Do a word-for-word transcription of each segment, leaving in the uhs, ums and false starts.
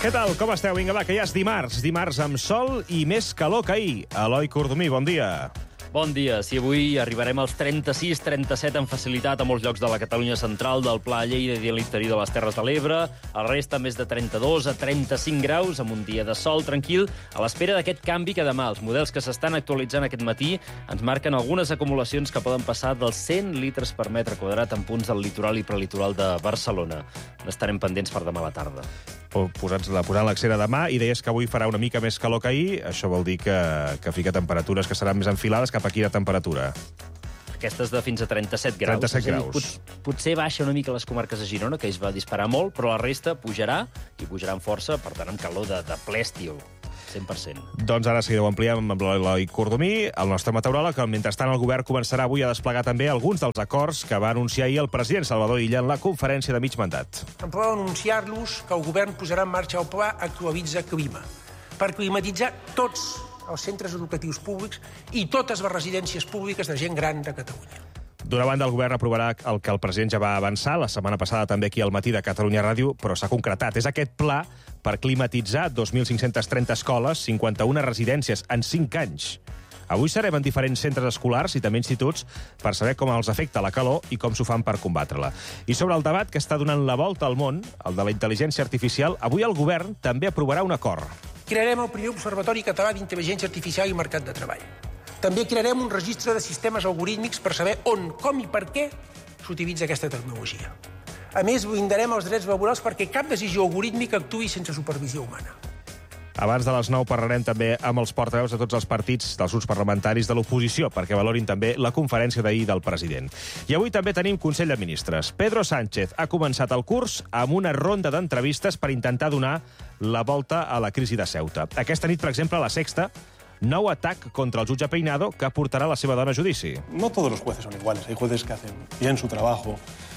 Què tal? Com esteu? Vinga, va, que ja és dimarts. Dimarts amb sol i més calor que ahir. Eloi Cordomí, bon dia. Bon dia. Si avui arribarem als trenta-sis trenta-set amb facilitat a molts llocs de la Catalunya central, del Pla Lleida i de l'interior de les Terres de l'Ebre, el resta més de trenta-dos a trenta-cinc graus, amb un dia de sol tranquil, a l'espera d'aquest canvi que demà els models que s'estan actualitzant aquest matí ens marquen algunes acumulacions que poden passar dels cent litres per metre quadrat en punts del litoral i prelitoral de Barcelona. N'estarem pendents per demà a la tarda. Posats la posant l'accent a demà i deies que avui farà una mica més calor que ahir. Això vol dir que, que fica temperatures que seran més enfilades. Cap a quina temperatura? Aquestes de fins a trenta-set graus. trenta-set graus. Pot, potser baixa una mica les comarques de Girona, que es va disparar molt, però la resta pujarà, i pujarà amb força, per tant, amb calor de, de ple estiu. cent per cent. Doncs ara sí que ho ampliem amb l'Eloi Cordomí, el nostre meteoròleg, que mentrestant el govern començarà avui a desplegar també alguns dels acords que va anunciar ahir el president Salvador Illa en la conferència de mig mandat. Em podeu anunciar-los que el govern posarà en marxa el pla Actualitza Clima per climatitzar tots els centres educatius públics i totes les residències públiques de gent gran de Catalunya. D'una banda, el govern aprovarà el que el president ja va avançar la setmana passada també aquí al matí de Catalunya Ràdio, però s'ha concretat. És aquest pla per climatitzar dos mil cinc-cents trenta escoles, cinquanta-una residències en cinc anys. Avui serem en diferents centres escolars i també instituts per saber com els afecta la calor i com s'ho fan per combatre-la. I sobre el debat que està donant la volta al món, el de la intel·ligència artificial, avui el govern també aprovarà un acord. Crearem el primer Observatori Català d'Intel·ligència Artificial i Mercat de Treball. També crearem un registre de sistemes algorítmics per saber on, com i per què s'utilitza aquesta tecnologia. A més, blindarem els drets laborals perquè cap decisió algorítmica actuï sense supervisió humana. Abans de les nou parlarem també amb els portaveus de tots els partits dels grups parlamentaris de l'oposició perquè valorin també la conferència d'ahir del president. I avui també tenim Consell de Ministres. Pedro Sánchez ha començat el curs amb una ronda d'entrevistes per intentar donar la volta a la crisi de Ceuta. Aquesta nit, per exemple, a La Sexta, nou atac contra el jutge Peinado que portarà la seva dona a judici. No todos los jueces son iguales. Hay jueces que hacen bien su trabajo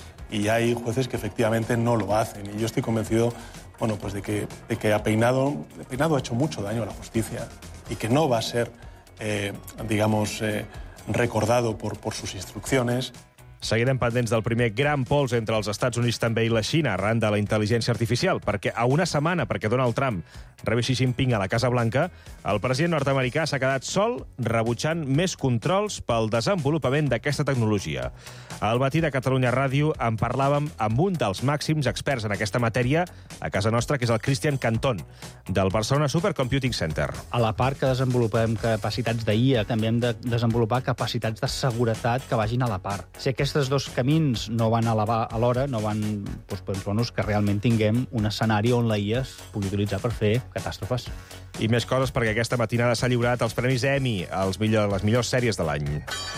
y hay jueces que efectivamente no lo hacen. Y yo estoy convencido, bueno, pues de que, de que a Peinado, Peinado ha hecho mucho daño a la justicia y que no va a ser, eh, digamos, eh, recordado por, por sus instrucciones. Seguirem pendents del primer gran pols entre els Estats Units també i la Xina arran de la intel·ligència artificial, perquè a una setmana perquè Donald Trump rebi Xi Jinping a la Casa Blanca, el president nord-americà s'ha quedat sol rebutjant més controls pel desenvolupament d'aquesta tecnologia. Al matí de Catalunya Ràdio en parlàvem amb un dels màxims experts en aquesta matèria a casa nostra, que és el Christian Cantón, del Barcelona Supercomputing Center. A la part que desenvolupem capacitats d'I A, també hem de desenvolupar capacitats de seguretat que vagin a la part. Si aquests dos camins no van a l'hora, no van, doncs, doncs, que realment tinguem un escenari on la I A es pugui utilitzar per fer catàstrofes. I més coses perquè aquesta matinada s'ha lliurat els Premis Emmy, els millor, les millors sèries de l'any.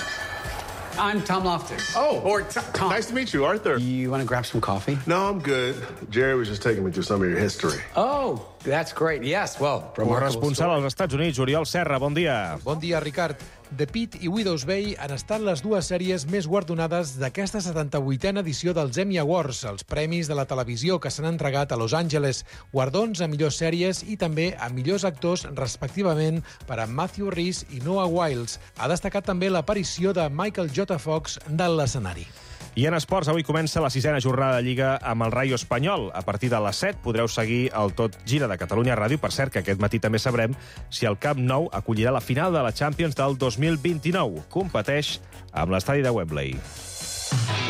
I'm Tom Loftus. Oh, or Tom. Nice to meet you, Arthur. You want to grab some coffee? No, I'm good. Jerry was just taking me through some of your history. Oh, that's great. Yes, well, corresponsal als Estats Units, Oriol Serra, bon dia. Bon dia, Ricard. The Pitt i Widow's Bay han estat les dues sèries més guardonades d'aquesta setanta-vuitena edició dels Emmy Awards, els premis de la televisió que s'han entregat a Los Angeles, guardons a millors sèries i també a millors actors, respectivament, per a Matthew Rhys i Noah Wiles. Ha destacat també l'aparició de Michael J. Fox de l'escenari. I en esports, avui comença la sisena jornada de Lliga amb el Rayo Espanyol. A partir de les set podreu seguir el Tot Gira de Catalunya Ràdio. Per cert, que aquest matí també sabrem si el Camp Nou acollirà la final de la Champions del dos mil vint-i-nou. Competeix amb l'estadi de Wembley.